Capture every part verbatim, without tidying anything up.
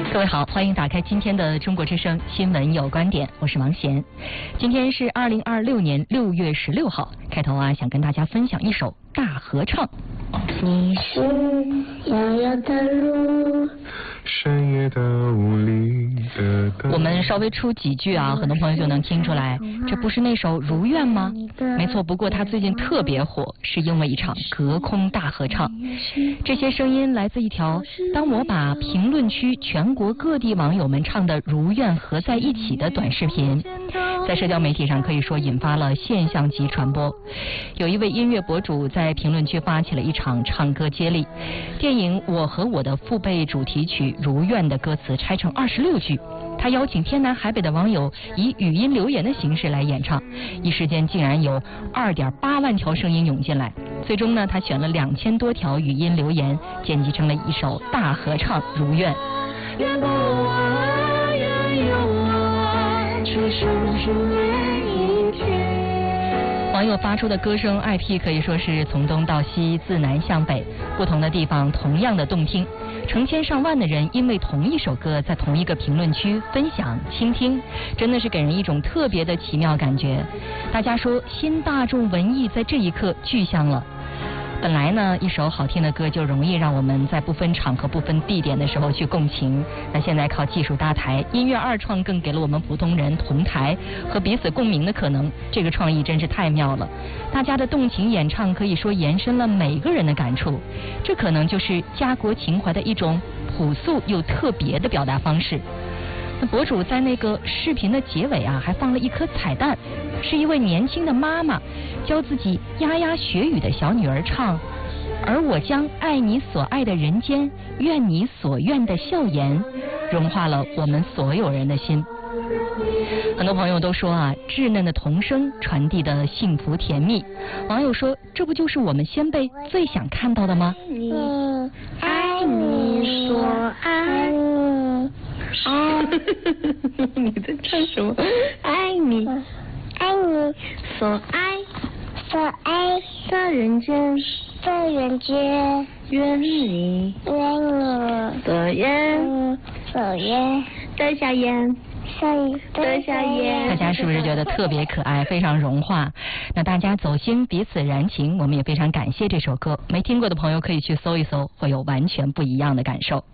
各位好，欢迎打开今天的中国之声新闻有观点，我是王贤。今天是二零二六年六月十六号，开头啊，想跟大家分享一首大合唱。 你是遥遥的路， 深夜的无力的灯。 我们稍微出几句啊，很多朋友就能听出来，这不是那首《如愿》吗？没错，不过它最近特别火，是因为一场隔空大合唱。这些声音来自一条，当我把评论区全国各地网友们唱的《如愿》合在一起的短视频，在社交媒体上可以说引发了现象级传播。有一位音乐博主在评论区发起了一场唱歌接力，电影《我和我的父辈》主题曲《如愿》的歌词拆成二十六句，他邀请天南海北的网友以语音留言的形式来演唱，一时间竟然有二点八万条声音涌进来。最终呢，他选了两千多条语音留言，剪辑成了一首大合唱《如愿》。 愿不我，愿有我，只剩下每一天。 网友发出的歌声 I P 可以说是从东到西，自南向北，不同的地方同样的动听。成千上万的人因为同一首歌在同一个评论区分享倾听，真的是给人一种特别的奇妙感觉。大家说新大众文艺在这一刻具象了。本来呢，一首好听的歌就容易让我们在不分场合、不分地点的时候去共情。那现在靠技术搭台，音乐二创更给了我们普通人同台和彼此共鸣的可能。这个创意真是太妙了！大家的动情演唱可以说延伸了每个人的感触，这可能就是家国情怀的一种朴素又特别的表达方式。那博主在那个视频的结尾啊，还放了一颗彩蛋，是一位年轻的妈妈教自己牙牙学语的小女儿唱，而我将爱你所爱的人间，愿你所愿的笑颜，融化了我们所有人的心。很多朋友都说啊，稚嫩的童声传递的幸福甜蜜。网友说，这不就是我们先辈最想看到的吗？ 嗯，爱你所爱。爱你在唱什么？ 爱你，爱你所爱，所爱的人间，的人间，愿你，愿你所愿，所愿的笑颜。的笑颜， 大家是不是觉得特别可爱，非常融化？那大家走心，彼此燃情，我们也非常感谢这首歌。没听过的朋友可以去搜一搜，会有完全不一样的感受。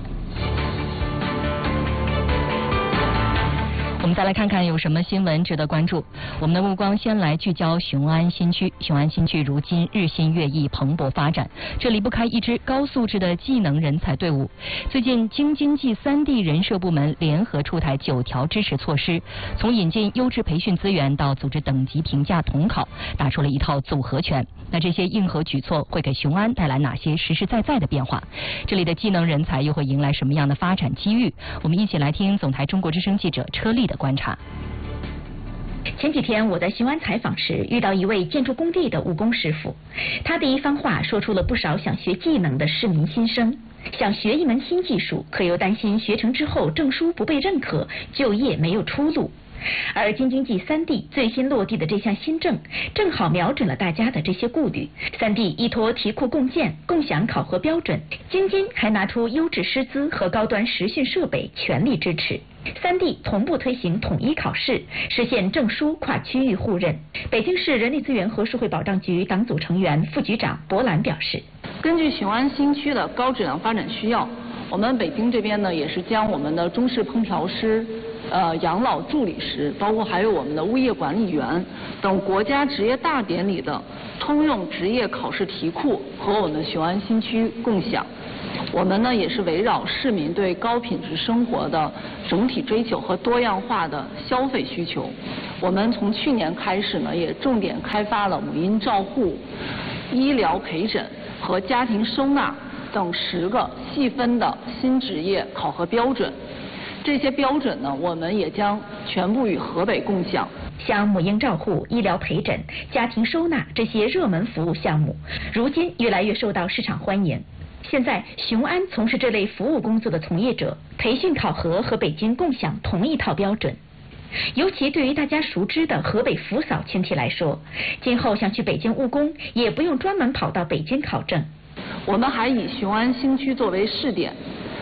我们再来看看有什么新闻值得关注。我们的目光先来聚焦雄安新区。雄安新区如今日新月异，蓬勃发展，这离不开一支高素质的技能人才队伍。最近京津冀三地人社部门联合出台九条支持措施，从引进优质培训资源到组织等级评价统考，打出了一套组合拳。那这些硬核举措会给雄安带来哪些实实在在的变化？这里的技能人才又会迎来什么样的发展机遇？我们一起来听总台中国之声记者车丽的观察。 前几天我在雄安采访时，遇到一位建筑工地的务工师傅，他的一番话说出了不少想学技能的市民心声。想学一门新技术，可又担心学成之后证书不被认可，就业没有出路。而京津冀三地最新落地的这项新政，正好瞄准了大家的这些顾虑。三地依托题库共建，共享考核标准，京津还拿出优质师资和高端实训设备，全力支持。三地同步推行统一考试，实现证书跨区域互认。北京市人力资源和社会保障局党组成员、副局长博兰表示， 根据雄安新区的高质量发展需要，我们北京这边呢，也是将我们的中式烹调师、呃养老助理师，包括还有我们的物业管理员等国家职业大典里的通用职业考试题库和我们雄安新区共享。我们呢也是围绕市民对高品质生活的整体追求和多样化的消费需求，我们从去年开始呢，也重点开发了母婴照护、医疗陪诊和家庭收纳等十个细分的新职业考核标准。这些标准呢，我们也将全部与河北共享。 像母婴照护、医疗陪诊、家庭收纳这些热门服务项目，如今越来越受到市场欢迎。现在雄安从事这类服务工作的从业者，培训考核和北京共享同一套标准。尤其对于大家熟知的河北扶嫂群体来说，今后想去北京务工，也不用专门跑到北京考证。 我们还以雄安新区作为试点，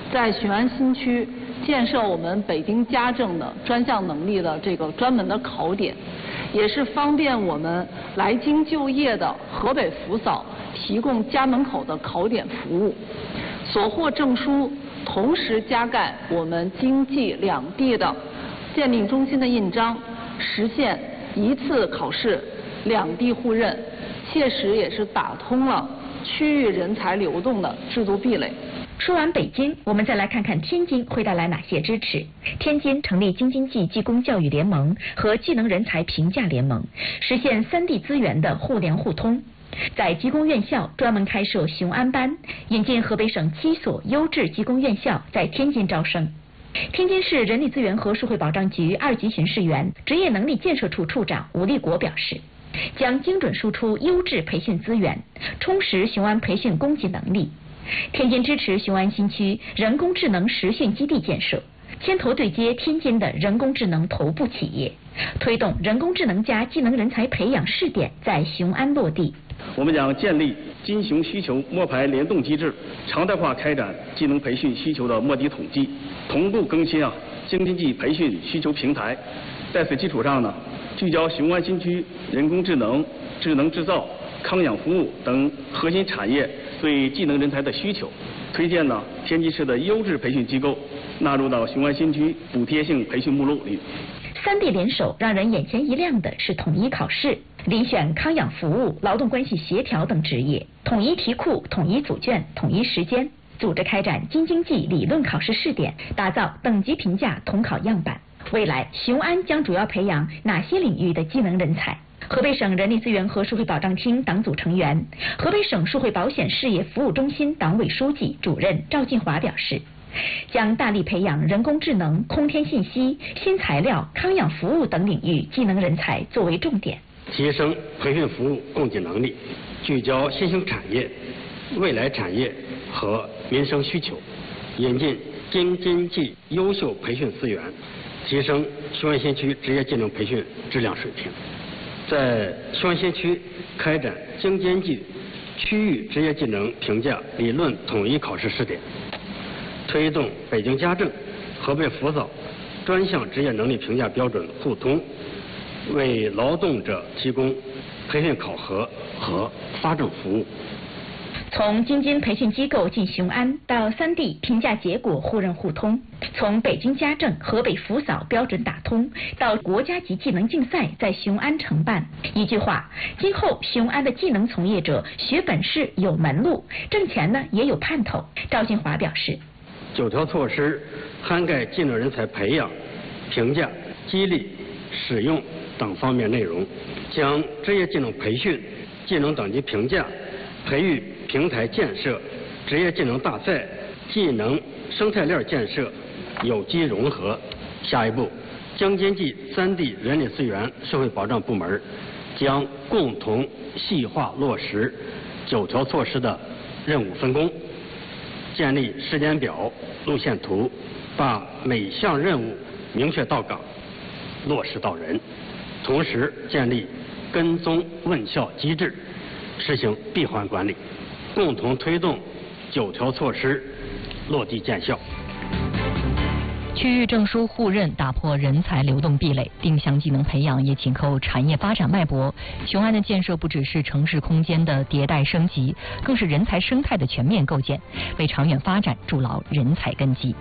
在雄安新区建设我们北京家政的专项能力的这个专门的考点，也是方便我们来京就业的河北扶嫂提供家门口的考点服务。所获证书同时加盖我们京冀两地的鉴定中心的印章，实现一次考试两地互认，切实也是打通了区域人才流动的制度壁垒。 说完北京，我们再来看看天津会带来哪些支持。天津成立京津冀技工教育联盟和技能人才评价联盟，实现三地资源的互联互通。在技工院校专门开设雄安班，引进河北省七所优质技工院校在天津招生。天津市人力资源和社会保障局二级巡视员、职业能力建设处处长吴立国表示，将精准输出优质培训资源，充实雄安培训供给能力。天津支持雄安新区人工智能实训基地建设，牵头对接天津的人工智能头部企业，推动人工智能加技能人才培养试点在雄安落地。 我们将建立金雄需求摸排联动机制，常态化开展技能培训需求的摸底统计，同步更新啊京津冀培训需求平台。在此基础上呢，聚焦雄安新区人工智能、智能制造、康养服务等核心产业对技能人才的需求，推荐呢天津市的优质培训机构纳入到雄安新区补贴性培训目录里。 三地联手，让人眼前一亮的是统一考试，遴选康养服务、劳动关系协调等职业，统一题库、统一组卷、统一时间，组织开展京津冀理论考试试点，打造等级评价统考样板。未来雄安将主要培养哪些领域的技能人才？河北省人力资源和社会保障厅党组成员、河北省社会保险事业服务中心党委书记、主任赵进华表示，将大力培养人工智能、空天信息、新材料、康养服务等领域技能人才作为重点， 提升培训服务供给能力，聚焦新兴产业、未来产业和民生需求，引进京津冀优秀培训资源，提升雄安新区职业技能培训质量水平。在雄安新区开展京津冀区域职业技能评价理论统一考试试点，推动北京家政、河北扶嫂专项职业能力评价标准互通，为劳动者提供培训考核和发证服务。 从京津培训机构进雄安，到三地评价结果互认互通；从北京家政、河北扶嫂标准打通，到国家级技能竞赛在雄安承办。一句话，今后雄安的技能从业者学本事有门路，挣钱呢也有盼头。赵进华表示， 九条措施涵盖技能人才培养、评价、激励、使用等方面内容，将职业技能培训、技能等级评价、培育平台建设、职业技能大赛、技能生态链建设有机融合。下一步，京津冀三地人力资源社会保障部门将共同细化落实九条措施的任务分工，建立时间表、路线图，把每项任务明确到岗、落实到人，同时建立跟踪问效机制，实行闭环管理，共同推动九条措施落地见效。 区域证书互认打破人才流动壁垒，定向技能培养也紧扣产业发展脉搏。雄安的建设不只是城市空间的迭代升级，更是人才生态的全面构建，为长远发展筑牢人才根基。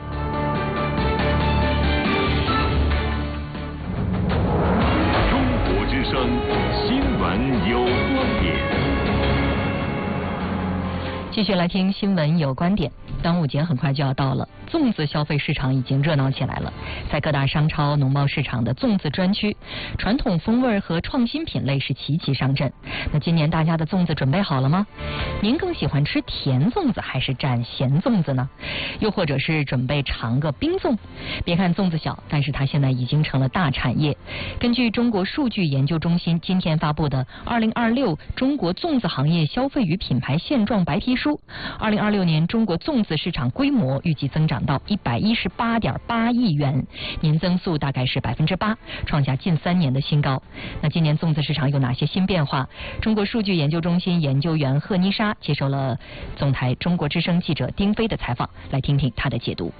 中国之声新闻有观点。 继续来听新闻有观点。端午节很快就要到了，粽子消费市场已经热闹起来了。在各大商超、农贸市场的粽子专区，传统风味和创新品类是齐齐上阵。那今年大家的粽子准备好了吗？您更喜欢吃甜粽子还是蘸咸粽子呢？又或者是准备尝个冰粽？别看粽子小，但是它现在已经成了大产业。根据中国数据研究中心今天发布的《二零二六中国粽子行业消费与品牌现状白皮书》，二零二六年中国粽子市场规模预计增长到一百一十八点八亿元，年增速大概是百分之八，创下近三年的新高。那今年粽子市场有哪些新变化？中国数据研究中心研究员贺妮莎接受了总台中国之声记者丁飞的采访，来听听他的解读。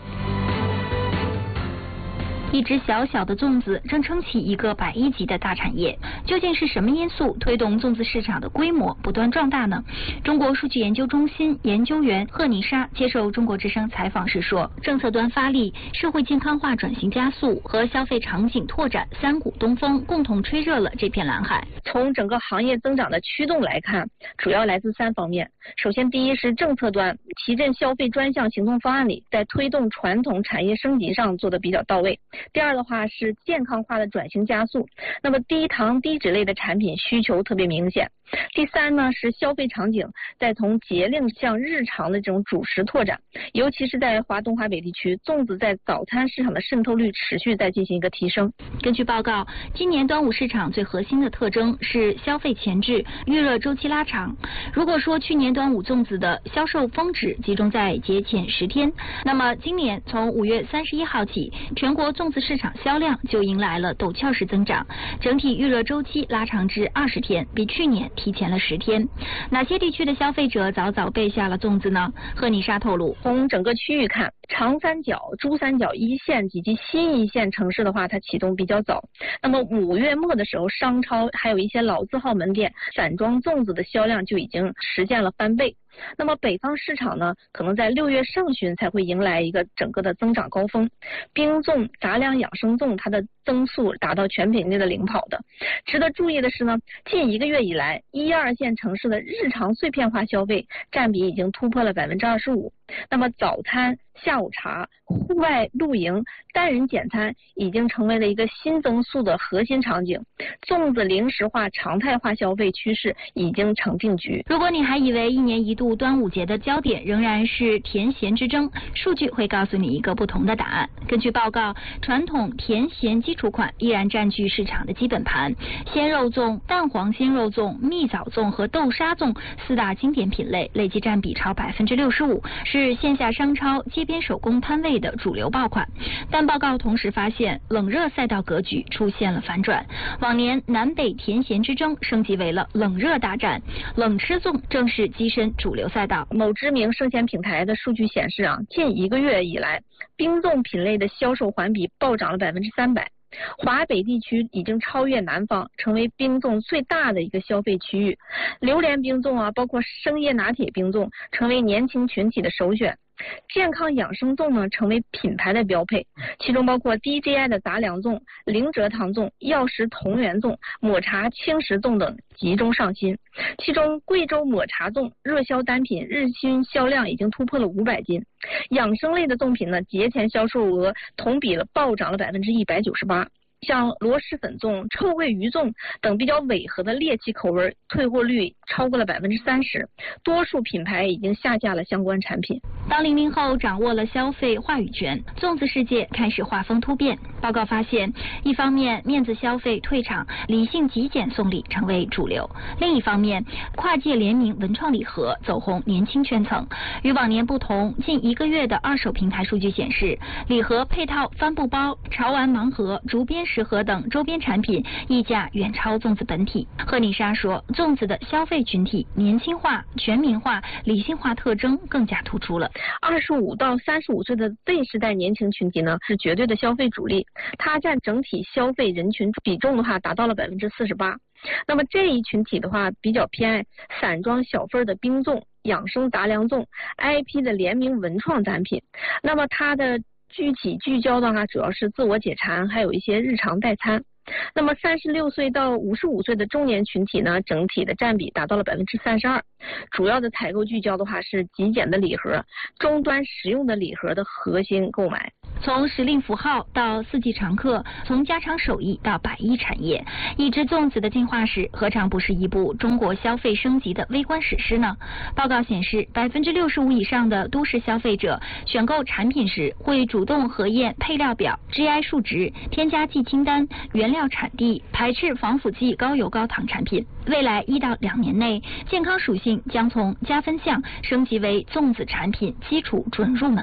一只小小的粽子正撑起一个百亿级的大产业，究竟是什么因素推动粽子市场的规模不断壮大呢？中国数据研究中心研究员贺妮莎接受中国之声采访时说，政策端发力、社会健康化转型加速和消费场景拓展三股东风共同吹热了这片蓝海。 从整个行业增长的驱动来看，主要来自三方面。首先，第一是政策端，提振消费专项行动方案里在推动传统产业升级上做得比较到位。第二的话是健康化的转型加速，那么低糖低脂类的产品需求特别明显。第三呢是消费场景在从节令向日常的这种主食拓展，尤其是在华东华北地区，粽子在早餐市场的渗透率持续在进行一个提升。 根据报告，今年端午市场最核心的特征是消费前置、预热周期拉长。如果说去年端午粽子的销售峰值集中在节前十天，那么今年从五月三十一号起，全国粽子市场销量就迎来了陡峭式增长，整体预热周期拉长至二十天，比去年提前了十天。哪些地区的消费者早早备下了粽子呢？贺妮莎透露， 从整个区域看，长三角、珠三角一线以及新一线城市的话，它启动比较早。那么五月末的时候，商超还有一些老字号门店散装粽子的销量就已经实现了翻倍。那么北方市场呢，可能在六月上旬才会迎来一个整个的增长高峰。冰粽、杂粮养生粽它的增速达到全品类的领跑的。值得注意的是呢，近一个月以来，一二线城市的日常碎片化消费占比已经突破了百分之二十五。那么早餐、下午茶、户外露营、单人简餐已经成为了一个新增速的核心场景。粽子零食化、常态化消费趋势已经成定局。 如果你还以为一年一度端午节的焦点仍然是甜咸之争，数据会告诉你一个不同的答案。根据报告，传统甜咸基础款依然占据市场的基本盘，鲜肉粽、蛋黄鲜肉粽、蜜枣粽和豆沙粽四大经典品类累计占比超百分之六十五，是线下商超、街边手工摊位的主流爆款。但报告同时发现，冷热赛道格局出现了反转，往年南北甜咸之争升级为了冷热大战，冷吃粽正是跻身主流赛道。 某知名生鲜平台的数据显示啊，近一个月以来，冰粽品类的销售环比暴涨了百分之三百。华北地区已经超越南方，成为冰粽最大的一个消费区域。榴莲冰粽啊，包括生椰拿铁冰粽，成为年轻群体的首选。健康养生粽呢，成为品牌的标配，其中包括 D J I 的杂粮粽、零蔗糖粽、药食同源粽、抹茶轻食粽等集中上新。其中贵州抹茶粽热销单品日均销量已经突破了五百斤。养生类的粽品呢，节前销售额同比了暴涨了百分之一百九十八。像螺蛳粉粽、臭鳜鱼粽等比较违和的猎奇口味，退货率超过了百分之三十，多数品牌已经下架了相关产品。 当零零后掌握了消费话语权，粽子世界开始画风突变。报告发现，一方面面子消费退场，理性极简送礼成为主流；另一方面，跨界联名文创礼盒走红年轻圈层。与往年不同，近一个月的二手平台数据显示，礼盒配套帆布包、潮玩盲盒、竹编食盒等周边产品溢价远超粽子本体。贺妮莎说，粽子的消费群体年轻化、全民化、理性化特征更加突出了。 二十五到三十五岁的 Z 世代年轻群体呢，是绝对的消费主力，它占整体消费人群比重的话达到了百分之四十八。那么这一群体的话，比较偏爱散装小份的冰粽、养生杂粮粽、I P 的联名文创单品。那么它的具体聚焦的话，主要是自我解馋，还有一些日常代餐。那么三十六岁到五十五岁的中年群体呢，整体的占比达到了百分之三十二。主要的采购聚焦的话是极简的礼盒、终端实用的礼盒的核心购买。 从时令符号到四季常客，从家常手艺到百亿产业，一只粽子的进化史何尝不是一部中国消费升级的微观史诗呢？报告显示，百分之六十五以上的都市消费者选购产品时会主动核验配料表、G I 数值、添加剂清单、原料产地，排斥防腐剂、高油高糖产品。未来一到两年内，健康属性将从加分项升级为粽子产品基础准入门槛。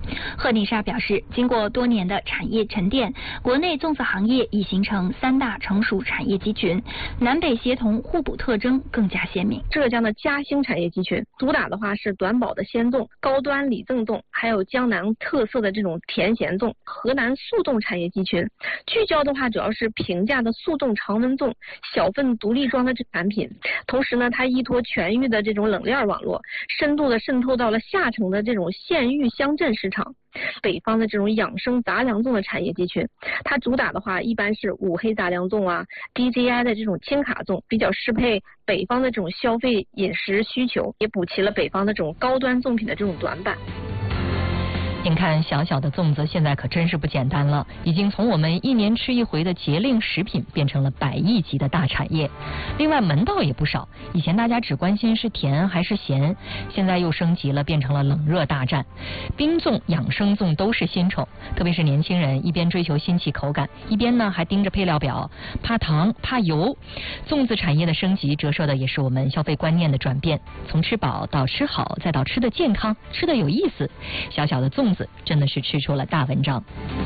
贺丽莎表示，经过多年的产业沉淀，国内粽子行业已形成三大成熟产业集群，南北协同互补特征更加鲜明。 浙江的嘉兴产业集群主打的话是短保的鲜粽、高端礼赠粽，还有江南特色的这种甜咸粽。河南速冻产业集群聚焦的话主要是平价的速冻常温粽、小份独立装的产品，同时呢，它依托全域的这种冷链网络，深度的渗透到了下沉的这种县域乡镇市场。北方的这种养生杂粮粽的产业集群，它主打的话一般是五黑杂粮粽啊 ，D J I 的这种轻卡粽，比较适配北方的这种消费饮食需求，也补齐了北方的这种高端粽品的这种短板。 您看，小小的粽子现在可真是不简单了，已经从我们一年吃一回的节令食品变成了百亿级的大产业。另外门道也不少，以前大家只关心是甜还是咸，现在又升级了，变成了冷热大战。冰粽、养生粽都是新宠，特别是年轻人一边追求新奇口感，一边呢还盯着配料表，怕糖怕油。粽子产业的升级折射的也是我们消费观念的转变，从吃饱到吃好，再到吃的健康，吃的有意思。小小的粽子真的是吃出了大文章。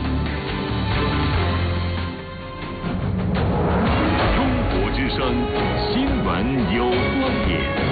中国之声新闻有观点。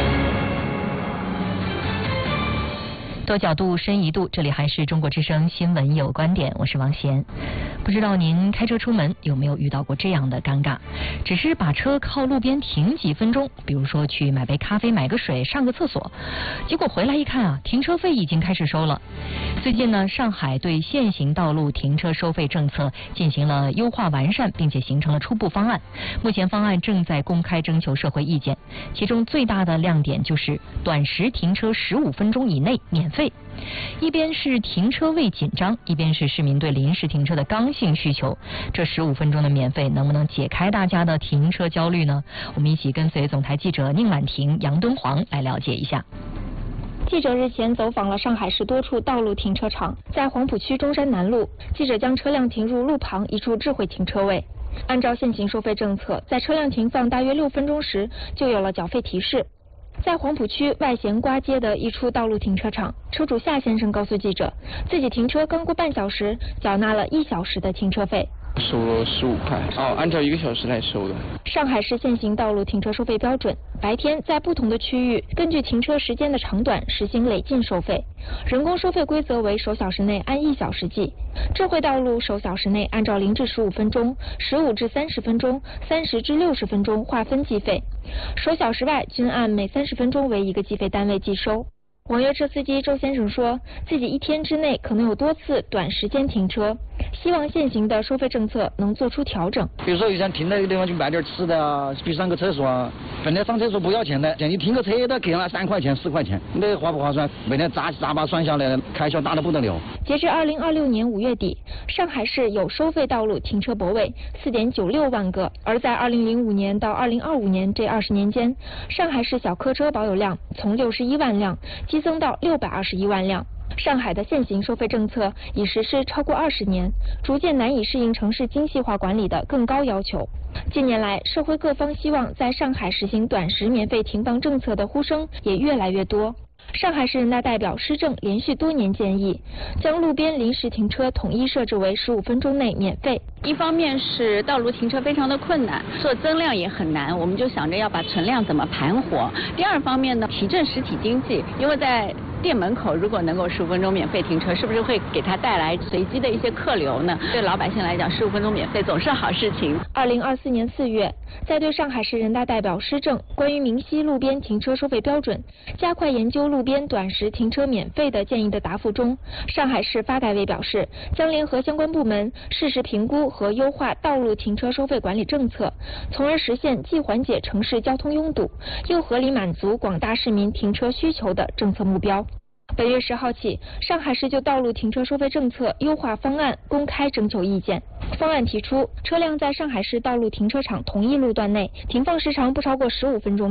多角度深一度，这里还是中国之声新闻有观点，我是王贤。不知道您开车出门有没有遇到过这样的尴尬，只是把车靠路边停几分钟，比如说去买杯咖啡、买个水、上个厕所，结果回来一看啊，停车费已经开始收了。最近呢，上海对现行道路停车收费政策进行了优化完善，并且形成了初步方案。目前方案正在公开征求社会意见，其中最大的亮点就是短时停车十五分钟以内免费。一边是停车位紧张，一边是市民对临时停车的刚性需求，这十五分钟的免费能不能解开大家的停车焦虑呢？我们一起跟随总台记者宁婉婷、杨敦煌来了解一下。 记者日前走访了上海市多处道路停车场，在黄浦区中山南路，记者将车辆停入路旁一处智慧停车位。按照现行收费政策，在车辆停放大约六分钟时，就有了缴费提示。在黄浦区外咸瓜街的一处道路停车场，车主夏先生告诉记者，自己停车刚过半小时，缴纳了一小时的停车费。 收了十五块，哦，按照一个小时来收的。 上海市现行道路停车收费标准，白天在不同的区域根据停车时间的长短实行累进收费。人工收费规则为首小时内按一小时计，智慧道路首小时内按照零至十五分钟、十五至三十分钟、三十至六十分钟划分计费，首小时外均按每三十分钟为一个计费单位计收。网约车司机周先生说，自己一天之内可能有多次短时间停车，希望现行的收费政策能做出调整。 比如说，有想停那个地方去买点吃的啊，去上个厕所啊，本来上厕所不要钱的，你停个车都给了三块钱、四块钱，那划不划算？每天杂杂巴算下来，开销大的不得了。 截至二零二六年五月底，上海市有收费道路停车泊位四点九六万个，而在二零零五年到二零二五年这二十年间，上海市小客车保有量从六十一万辆激增到六百二十一万辆。上海的现行收费政策已实施超过二十年，逐渐难以适应城市精细化管理的更高要求。近年来，社会各方希望在上海实行短时免费停放政策的呼声也越来越多。上海市人大代表施政连续多年建议，将路边临时停车统一设置为十五分钟内免费。 一方面是道路停车非常的困难，做增量也很难，我们就想着要把存量怎么盘活。第二方面呢，提振实体经济，因为在店门口如果能够十五分钟免费停车，是不是会给他带来随机的一些客流呢？对老百姓来讲，十五分钟免费总是好事情。 二零二四年四月，在对上海市人大代表施政关于明晰路边停车收费标准、加快研究路边短时停车免费的建议的答复中，上海市发改委表示，将联合相关部门适时评估和优化道路停车收费管理政策，从而实现既缓解城市交通拥堵，又合理满足广大市民停车需求的政策目标。本月十号起，上海市就道路停车收费政策优化方案公开征求意见。方案提出，车辆在上海市道路停车场同一路段内停放时长不超过十五分钟